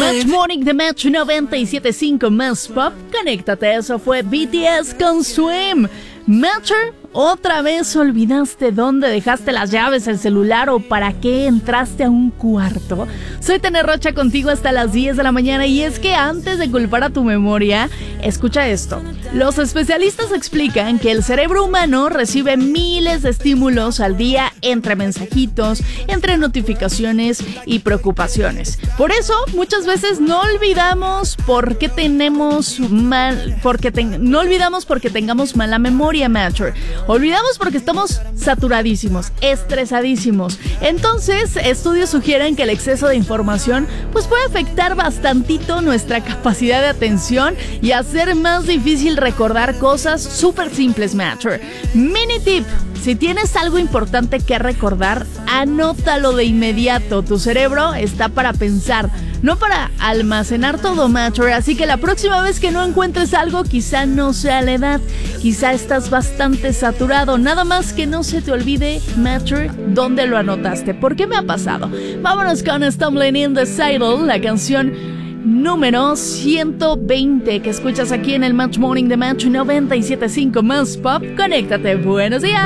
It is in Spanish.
Match Morning de Match 97.5 Más Pop. Conéctate, eso fue BTS con Swim. Matcher, ¿otra vez olvidaste dónde dejaste las llaves, el celular o para qué entraste a un cuarto? Soy Tene Rocha contigo hasta las 10 de la mañana y es que antes de culpar a tu memoria, escucha esto. Los especialistas explican que el cerebro humano recibe miles de estímulos al día entre mensajitos, entre notificaciones y preocupaciones. Por eso, muchas veces no olvidamos porque tengamos mala memoria, Matcher. Olvidamos porque estamos saturadísimos, estresadísimos. Entonces, estudios sugieren que el exceso de información pues puede afectar bastantito nuestra capacidad de atención y hacer más difícil recordar cosas súper simples, Matcher. Mini tip: si tienes algo importante que recordar, anótalo de inmediato. Tu cerebro está para pensar, no para almacenar todo, Matcher. Así que la próxima vez que no encuentres algo, quizá no sea la edad, quizá estás bastante saturado. Nada más que no se te olvide, Matcher, dónde lo anotaste. ¿Por qué me ha pasado? Vámonos con Stumbling in the Saddle, la canción número 120 que escuchas aquí en el Match Morning de Match 97.5 Más Pop. Conéctate, buenos días.